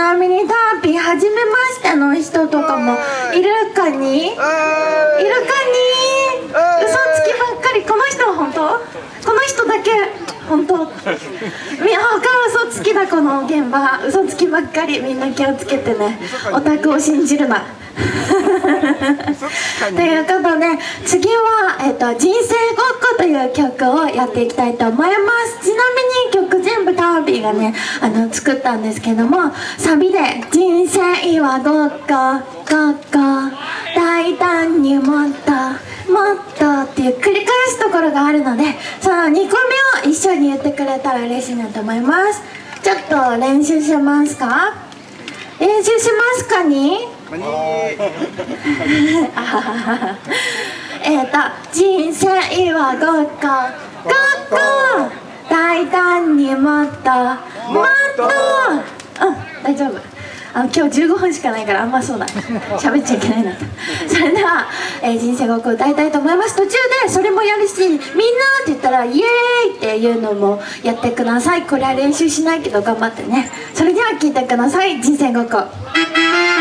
なみにターピー初めましての人とかもいるかに？いるかに？嘘つきばっかり。この人は本当？この人だけ本当？他嘘つきだ。この現場嘘つきばっかり。みんな気をつけてね。オタクを信じるな。ということで次は、人生ごっこという曲をやっていきたいと思います。ちなみに曲全部タービーがね作ったんですけども、サビで「人生はごっこごっこ大胆にもっともっと」っていう繰り返すところがあるので、その2個目を一緒に言ってくれたら嬉しいなと思います。ちょっと練習しますか？練習しますかに？人生はごっこごっこ大胆にもっともっと。大丈夫。今日15分しかないからあんまそうだ喋っちゃいけないなと。それでは、人生ごっこ歌いたいと思います。途中でそれもやるし、みんなって言ったらイエーイっていうのもやってください。これは練習しないけど頑張ってね。それでは聴いてください。人生ごっこ。